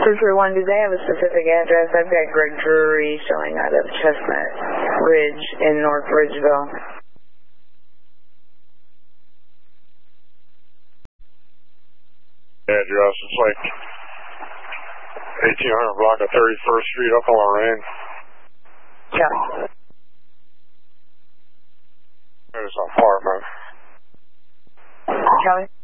331, do they have a specific address? I've got Greg Drury showing out of Chestnut Ridge in North Ridgeville. Address, it's like 1800 block of 31st Street up on Lorraine. Yeah. There's an apartment. Kelly?